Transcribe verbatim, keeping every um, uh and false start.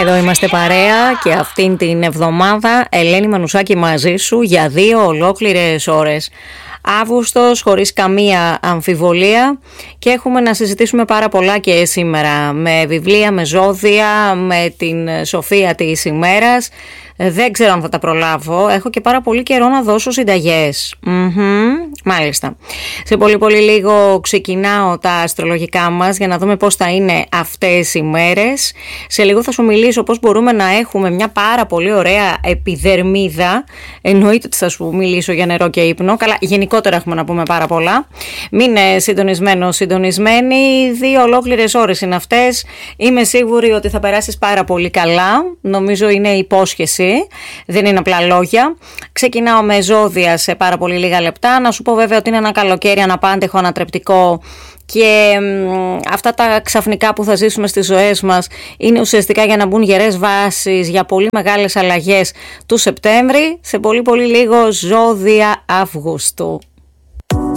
Εδώ είμαστε παρέα και αυτήν την εβδομάδα Ελένη Μανουσάκη μαζί σου για δύο ολόκληρες ώρες. Αύγουστος χωρίς καμία αμφιβολία και έχουμε να συζητήσουμε πάρα πολλά και σήμερα με βιβλία, με ζώδια, με την σοφία της ημέρας. Δεν ξέρω αν θα τα προλάβω. Έχω και πάρα πολύ καιρό να δώσω συνταγές. Mm-hmm, μάλιστα. Σε πολύ πολύ λίγο ξεκινάω τα αστρολογικά μας για να δούμε πώς θα είναι αυτές οι μέρες. Σε λίγο θα σου μιλήσω πώς μπορούμε να έχουμε μια πάρα πολύ ωραία επιδερμίδα. Εννοείται ότι θα σου μιλήσω για νερό και ύπνο. Καλά, γενικότερα έχουμε να πούμε πάρα πολλά. Μείνε συντονισμένο, συντονισμένη. Δύο ολόκληρες ώρες είναι αυτές. Είμαι σίγουρη ότι θα περάσεις πάρα πολύ καλά. Νομίζω είναι υπόσχεση. Δεν είναι απλά λόγια. Ξεκινάω με ζώδια σε πάρα πολύ λίγα λεπτά. Να σου πω βέβαια ότι είναι ένα καλοκαίρι αναπάντεχο, ανατρεπτικό και μ, αυτά τα ξαφνικά που θα ζήσουμε στις ζωές μας είναι ουσιαστικά για να μπουν γερές βάσεις για πολύ μεγάλες αλλαγές του Σεπτέμβρη. Σε πολύ πολύ λίγο ζώδια Αυγούστου.